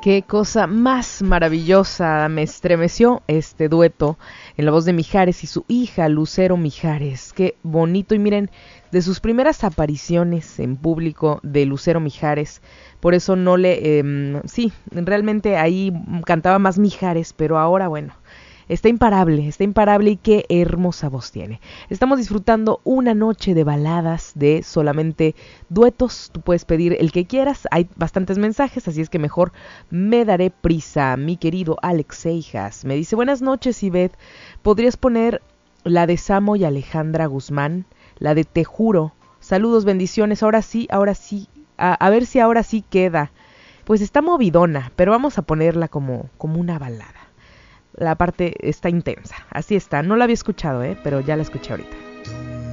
Qué cosa más maravillosa, me estremeció este dueto en la voz de Mijares y su hija Lucero Mijares. Qué bonito. Y miren, de sus primeras apariciones en público de Lucero Mijares, por eso no le... sí, realmente ahí cantaba más Mijares, pero ahora bueno, está imparable y qué hermosa voz tiene. Estamos disfrutando una noche de baladas, de solamente duetos. Tú puedes pedir el que quieras, hay bastantes mensajes, así es que mejor me daré prisa. Mi querido Alex Seijas me dice: buenas noches, Ivette, ¿podrías poner la de Samo y Alejandra Guzmán? La de Te Juro. Saludos, bendiciones, ahora sí, a ver si ahora sí queda. Pues está movidona, pero vamos a ponerla como una balada. La parte está intensa, así está, no la había escuchado, pero ya la escuché ahorita.